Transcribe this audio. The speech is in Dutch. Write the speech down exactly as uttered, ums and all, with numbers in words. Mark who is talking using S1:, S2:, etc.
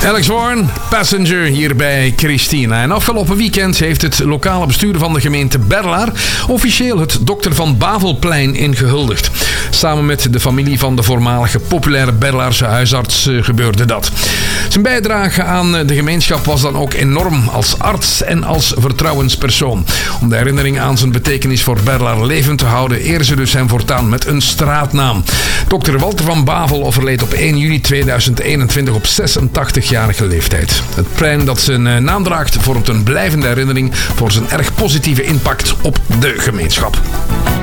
S1: Alex Warren, Passenger hier bij Christina. En afgelopen weekend heeft het lokale bestuur van de gemeente Berlaar officieel het Dokter van Bavelplein ingehuldigd. Samen met de familie van de voormalige populaire Berlaarse huisarts gebeurde dat. Zijn bijdrage aan de gemeenschap was dan ook enorm als arts en als vertrouwenspersoon. Om de herinnering aan zijn betekenis voor Berlaar levend te houden, eren ze dus hem voortaan met een straatnaam. Dokter Walter van Bavel overleed op één juli tweeduizend eenentwintig op zesentachtigjarige leeftijd. Het plein dat zijn naam draagt vormt een blijvende herinnering voor zijn erg positieve impact op de gemeenschap.